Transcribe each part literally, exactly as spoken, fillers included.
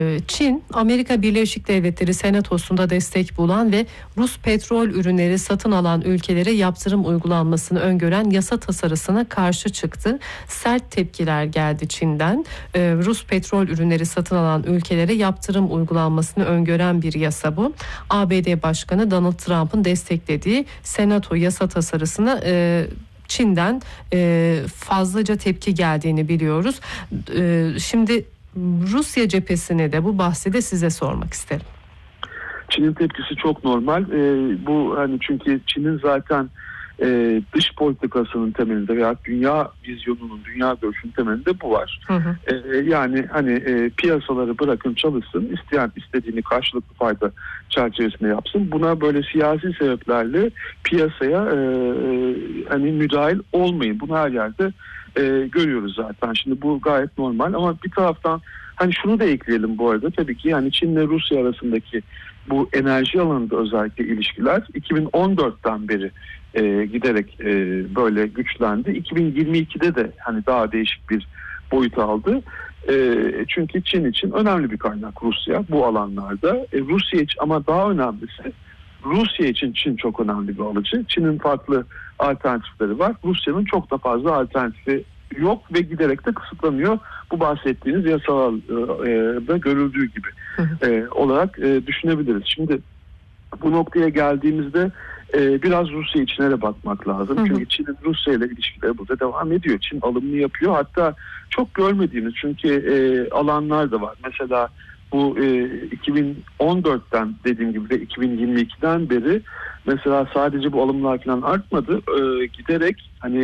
Çin, Amerika Birleşik Devletleri Senatosu'nda destek bulan ve Rus petrol ürünleri satın alan ülkelere yaptırım uygulanmasını öngören yasa tasarısına karşı çıktı. Sert tepkiler geldi Çin'den. Rus petrol ürünleri satın alan ülkelere yaptırım uygulanmasını öngören bir yasa bu. A B D Başkanı Donald Trump'ın desteklediği Senato yasa tasarısına Çin'den fazlaca tepki geldiğini biliyoruz. Şimdi Rusya cephesine de bu bahsi de size sormak isterim. Çin'in tepkisi çok normal. Ee, bu hani çünkü Çin'in zaten e, dış politikasının temelinde veya dünya vizyonunun, dünya görüşünün temelinde bu var. Hı hı. Ee, yani hani e, piyasaları bırakın çalışsın, isteyen istediğini karşılıklı fayda çerçevesinde yapsın. Buna böyle siyasi sebeplerle piyasaya e, hani müdahil olmayın. Bunu her yerde e, görüyoruz zaten. Şimdi bu gayet normal ama bir taraftan hani şunu da ekleyelim bu arada, tabii ki yani Çin ile Rusya arasındaki bu enerji alanında özellikle ilişkiler iki bin on dörtten beri e, giderek e, böyle güçlendi. iki bin yirmi ikide de hani daha değişik bir boyut aldı. E, çünkü Çin için önemli bir kaynak Rusya bu alanlarda. E, Rusya için ama daha önemlisi Rusya için Çin çok önemli bir alıcı. Çin'in farklı alternatifleri var. Rusya'nın çok da fazla alternatifi yok ve giderek de kısıtlanıyor. Bu bahsettiğiniz yasalarda görüldüğü gibi e, olarak e, düşünebiliriz. Şimdi bu noktaya geldiğimizde e, biraz Rusya içine de bakmak lazım. Hı hı. Çünkü Çin'in Rusya ile ilişkileri burada devam ediyor. Çin alımını yapıyor. Hatta çok görmediğimiz çünkü e, alanlar da var. Mesela bu e, iki bin on dörtten dediğim gibi de iki bin yirmi ikiden beri mesela sadece bu alımlar falan artmadı. E, giderek hani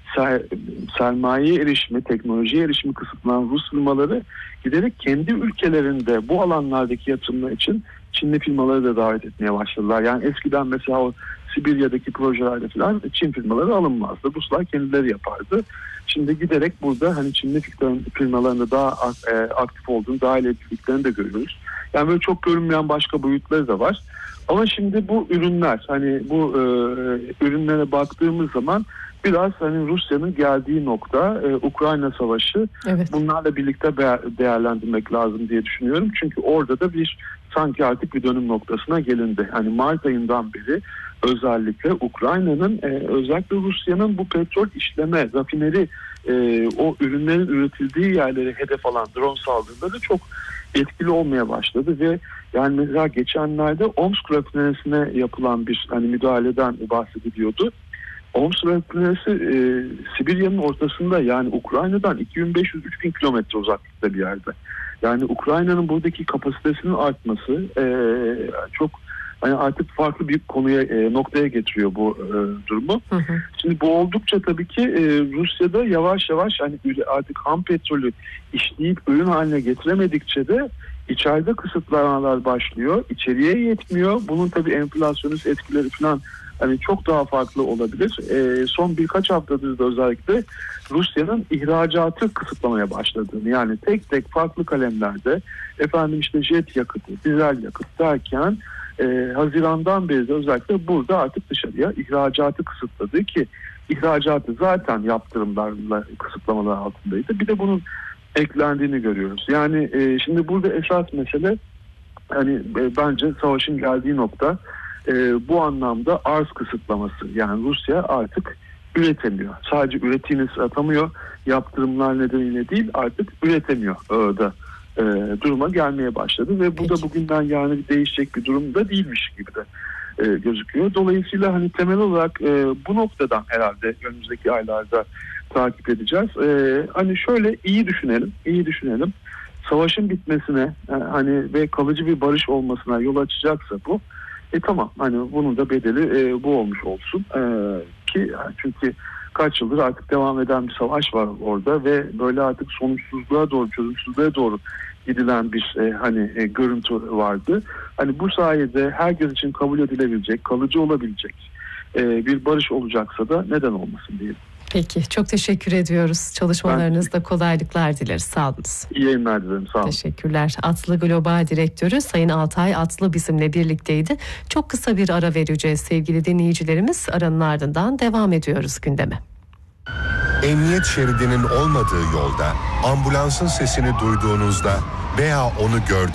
sermaye erişimi, teknolojiye erişimi kısıtlanan Rus firmaları giderek kendi ülkelerinde bu alanlardaki yatırımlar için Çinli firmaları da davet etmeye başladılar. Yani eskiden mesela o Sibirya'daki projelerde falan Çin firmaları alınmazdı. Ruslar kendileri yapardı. Şimdi giderek burada hani Çinli firmalarında daha aktif olduğunu, daha iletişimlerini de görüyoruz. Yani böyle çok görünmeyen başka boyutları da var. Ama şimdi bu ürünler, hani bu e, ürünlere baktığımız zaman biraz hani Rusya'nın geldiği nokta e, Ukrayna Savaşı, evet. Bunlarla birlikte değerlendirmek lazım diye düşünüyorum. Çünkü orada da bir sanki artık bir dönüm noktasına gelindi. Hani Mart ayından beri özellikle Ukrayna'nın e, özellikle Rusya'nın bu petrol işleme, rafineri e, o ürünlerin üretildiği yerleri hedef alan drone saldırıları çok etkili olmaya başladı ve yani mesela geçenlerde Omsk rafinerisine yapılan bir hani müdahaleden bahsediliyordu. Omsk rafinerisi e, Sibirya'nın ortasında, yani Ukrayna'dan iki bin beş yüz üç bin kilometre uzaklıkta bir yerde. Yani Ukrayna'nın buradaki kapasitesinin artması e, çok hani artık farklı bir konuya e, noktaya getiriyor bu e, durumu. Hı hı. Şimdi bu oldukça tabii ki e, Rusya'da yavaş yavaş hani artık ham petrolü işleyip ürün haline getiremedikçe de içeride kısıtlamalar başlıyor. İçeriye yetmiyor. Bunun tabii enflasyonist etkileri falan hani çok daha farklı olabilir. E, son birkaç haftadır da özellikle Rusya'nın ihracatı kısıtlamaya başladığını, yani tek tek farklı kalemlerde efendim işte jet yakıtı, dizel yakıt derken e, Haziran'dan beri de özellikle burada artık dışarıya ihracatı kısıtladı ki ihracatı zaten yaptırımlarla kısıtlamalar altındaydı. Bir de bunun eklendiğini görüyoruz. Yani e, şimdi burada esas mesele hani e, bence savaşın geldiği nokta e, bu anlamda arz kısıtlaması. Yani Rusya artık üretemiyor. Sadece ürettiğini satamıyor. Yaptırımlar nedeniyle değil, artık üretemiyor e, da e, duruma gelmeye başladı ve bu Peki. da bugünden yarına değişecek bir durum da değilmiş gibi de e, gözüküyor. Dolayısıyla hani temel olarak e, bu noktadan herhalde önümüzdeki aylarda takip edeceğiz. Ee, hani şöyle iyi düşünelim, iyi düşünelim. Savaşın bitmesine hani ve kalıcı bir barış olmasına yol açacaksa bu, e tamam hani bunun da bedeli e, bu olmuş olsun. E, ki çünkü kaç yıldır artık devam eden bir savaş var orada ve böyle artık sonuçsuzluğa doğru, çözümsüzlüğe doğru gidilen bir e, hani e, görüntü vardı. Hani bu sayede herkes için kabul edilebilecek, kalıcı olabilecek e, bir barış olacaksa da neden olmasın diye. Peki, çok teşekkür ediyoruz. Çalışmalarınızda kolaylıklar dileriz. Sağ olunuz. İyi yayınlar dilerim. Sağ olun. Teşekkürler. Atlı Global Direktörü Sayın Altay Atlı bizimle birlikteydi. Çok kısa bir ara vereceğiz sevgili dinleyicilerimiz. Aranın ardından devam ediyoruz gündeme. Emniyet şeridinin olmadığı yolda ambulansın sesini duyduğunuzda veya onu gördüğünüz